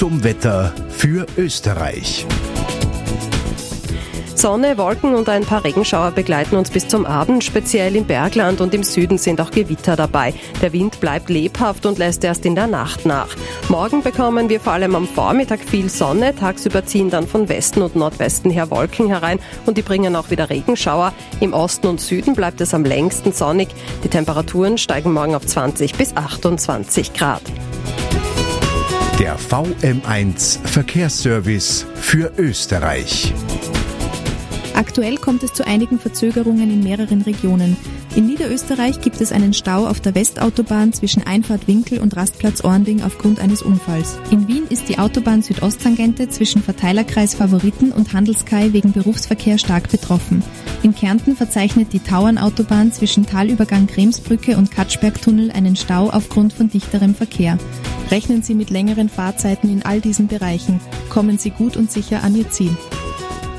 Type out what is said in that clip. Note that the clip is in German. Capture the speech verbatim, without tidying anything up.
zum Wetter für Österreich. Sonne, Wolken und ein paar Regenschauer begleiten uns bis zum Abend. Speziell im Bergland und im Süden sind auch Gewitter dabei. Der Wind bleibt lebhaft und lässt erst in der Nacht nach. Morgen bekommen wir vor allem am Vormittag viel Sonne. Tagsüber ziehen dann von Westen und Nordwesten her Wolken herein und die bringen auch wieder Regenschauer. Im Osten und Süden bleibt es am längsten sonnig. Die Temperaturen steigen morgen auf zwanzig bis achtundzwanzig Grad. Der V M eins Verkehrsservice für Österreich. Aktuell kommt es zu einigen Verzögerungen in mehreren Regionen. In Niederösterreich gibt es einen Stau auf der Westautobahn zwischen Einfahrt Winkel und Rastplatz Ornding aufgrund eines Unfalls. In Wien ist die Autobahn Südosttangente zwischen Verteilerkreis Favoriten und Handelskai wegen Berufsverkehr stark betroffen. In Kärnten verzeichnet die Tauernautobahn zwischen Talübergang Kremsbrücke und Katschbergtunnel einen Stau aufgrund von dichterem Verkehr. Rechnen Sie mit längeren Fahrzeiten in all diesen Bereichen. Kommen Sie gut und sicher an Ihr Ziel.